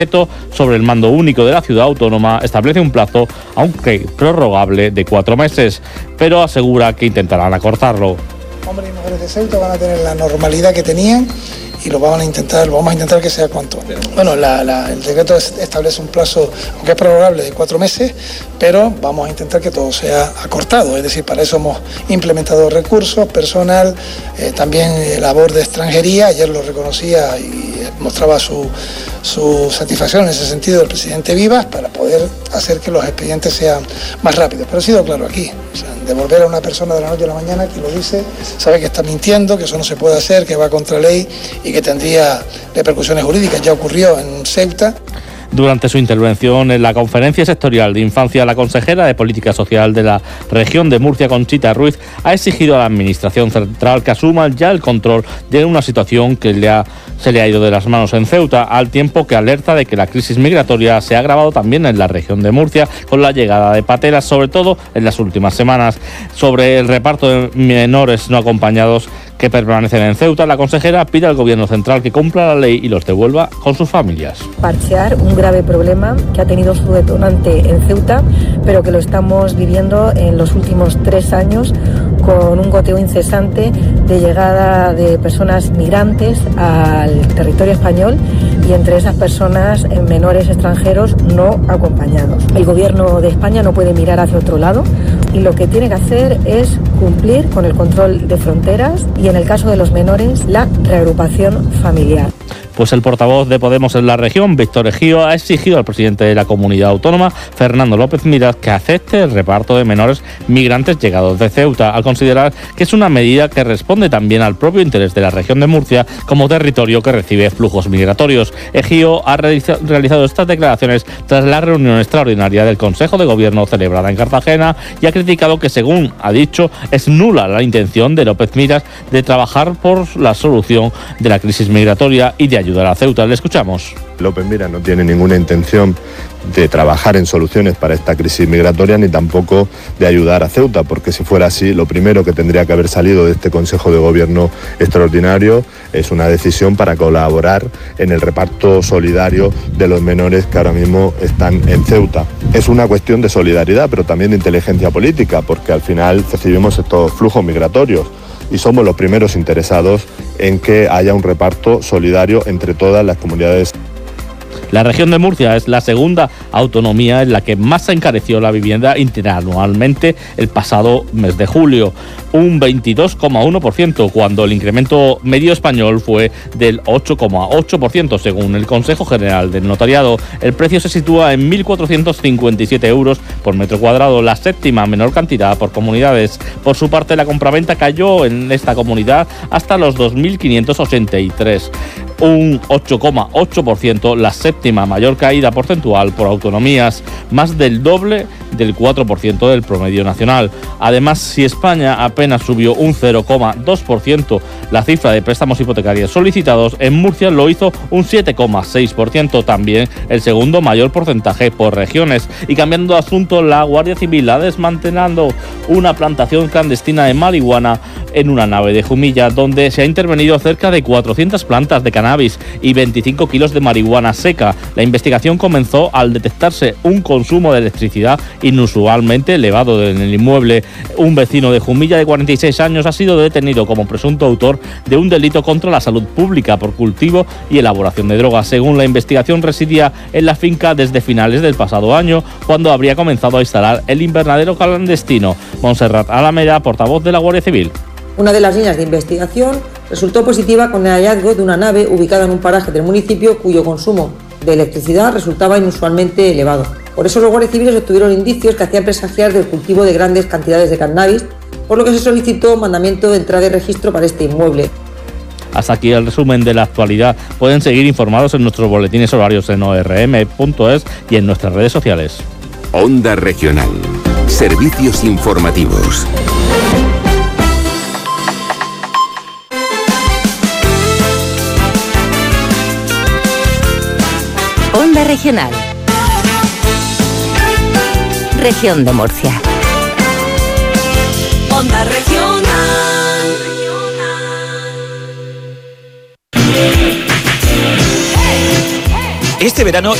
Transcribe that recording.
sobre el mando único de la ciudad autónoma establece un plazo, aunque prorrogable, de 4 meses, pero asegura que intentarán acortarlo. Hombres y mujeres de Ceuta van a tener la normalidad que tenían y lo vamos a intentar que sea cuanto. Bueno, el decreto establece un plazo, aunque es prorrogable, de 4 meses, pero vamos a intentar que todo sea acortado. Es decir, para eso hemos implementado recursos, personal, también labor de extranjería. Ayer lo reconocía y mostraba su satisfacción en ese sentido el presidente Vivas para poder hacer que los expedientes sean más rápidos. Pero ha sido claro aquí, o sea, devolver a una persona de la noche a la mañana que lo dice, sabe que está mintiendo, que eso no se puede hacer, que va contra ley y que tendría repercusiones jurídicas. Ya ocurrió en Ceuta. Durante su intervención en la conferencia sectorial de infancia, la consejera de Política Social de la región de Murcia, Conchita Ruiz, ha exigido a la Administración central que asuma ya el control de una situación que se le ha ido de las manos en Ceuta, al tiempo que alerta de que la crisis migratoria se ha agravado también en la región de Murcia con la llegada de pateras, sobre todo en las últimas semanas. Sobre el reparto de menores no acompañados que permanecen en Ceuta, la consejera pide al Gobierno central que cumpla la ley y los devuelva con sus familias. Parchear un grave problema que ha tenido su detonante en Ceuta, pero que lo estamos viviendo en los últimos 3 años con un goteo incesante de llegada de personas migrantes al territorio español y entre esas personas menores extranjeros no acompañados. El Gobierno de España no puede mirar hacia otro lado y lo que tiene que hacer es cumplir con el control de fronteras y, en el caso de los menores, la reagrupación familiar. Pues el portavoz de Podemos en la región, Víctor Ejío, ha exigido al presidente de la comunidad autónoma, Fernando López Miras, que acepte el reparto de menores migrantes llegados de Ceuta, al considerar que es una medida que responde también al propio interés de la región de Murcia como territorio que recibe flujos migratorios. Ejío ha realizado estas declaraciones tras la reunión extraordinaria del Consejo de Gobierno celebrada en Cartagena y ha criticado que, según ha dicho, es nula la intención de López Miras de trabajar por la solución de la crisis migratoria y de ayudar a Ceuta. Le escuchamos. López Miras no tiene ninguna intención de trabajar en soluciones para esta crisis migratoria ni tampoco de ayudar a Ceuta, porque si fuera así, lo primero que tendría que haber salido de este Consejo de Gobierno extraordinario es una decisión para colaborar en el reparto solidario de los menores que ahora mismo están en Ceuta. Es una cuestión de solidaridad, pero también de inteligencia política, porque al final recibimos estos flujos migratorios y somos los primeros interesados en que haya un reparto solidario entre todas las comunidades. La región de Murcia es la segunda autonomía en la que más se encareció la vivienda interanualmente el pasado mes de julio, un 22,1%, cuando el incremento medio español fue del 8,8%, según el Consejo General del Notariado. El precio se sitúa en 1.457 euros por metro cuadrado, la séptima menor cantidad por comunidades. Por su parte, la compraventa cayó en esta comunidad hasta los 2.583, un 8,8%, la séptima mayor caída porcentual por autonomías, más del doble del 4% del promedio nacional. Además, si España apenas subió un 0,2% la cifra de préstamos hipotecarios solicitados, en Murcia lo hizo un 7,6%, también el segundo mayor porcentaje por regiones. Y cambiando de asunto, la Guardia Civil ha desmantelado una plantación clandestina de marihuana en una nave de Jumilla, donde se ha intervenido cerca de 400 plantas de cannabis y 25 kilos de marihuana seca. La investigación comenzó al detectarse un consumo de electricidad inusualmente elevado en el inmueble. Un vecino de Jumilla de 46 años ha sido detenido como presunto autor de un delito contra la salud pública por cultivo y elaboración de drogas. Según la investigación, residía en la finca desde finales del pasado año, cuando habría comenzado a instalar el invernadero clandestino. Montserrat Alameda, portavoz de la Guardia Civil. Una de las líneas de investigación resultó positiva con el hallazgo de una nave ubicada en un paraje del municipio cuyo consumo de electricidad resultaba inusualmente elevado. Por eso los guardias civiles obtuvieron indicios que hacían presagiar del cultivo de grandes cantidades de cannabis, por lo que se solicitó mandamiento de entrada y registro para este inmueble. Hasta aquí el resumen de la actualidad. Pueden seguir informados en nuestros boletines horarios en orm.es y en nuestras redes sociales. Onda Regional. Servicios informativos. Onda Regional. Región de Murcia. Onda Regional. Este Este verano